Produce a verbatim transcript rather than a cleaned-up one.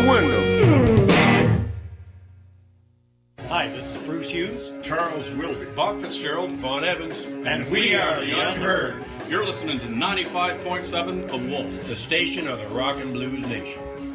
window. Hi, this is Bruce Hughes, Charles Wilby, Bob Fitzgerald, Vaughn Evans, and we are the Unheard. You're listening to ninety-five point seven The Wolf, the station of the Rock and Blues Nation.